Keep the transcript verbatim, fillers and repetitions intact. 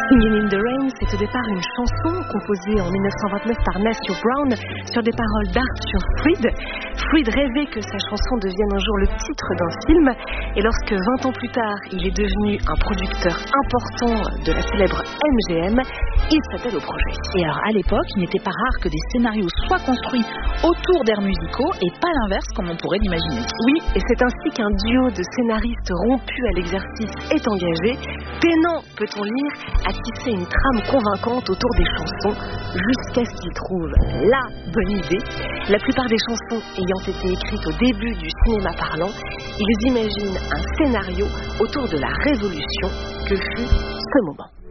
Singing in the Rain, c'est au départ une chanson composée en dix-neuf cent vingt-neuf par Matthew Brown sur des paroles d'Arthur Freed. Freed rêvait que sa chanson devienne un jour le titre d'un film, et lorsque vingt ans plus tard, il est devenu un producteur important de la célèbre M G M, il s'attelle au projet. Et alors à l'époque, il n'était pas rare que des scénarios soient construits autour d'airs musicaux et pas l'inverse comme on pourrait l'imaginer. Oui, et c'est ainsi qu'un duo de scénaristes rompus à l'exercice est engagé. Peinant, peut-on lire, à tisser une trame convaincante autour des chansons jusqu'à ce qu'ils trouvent la bonne idée. La plupart des chansons ayant été écrites au début du cinéma parlant, ils imaginent un scénario autour de la révolution que fut ce moment.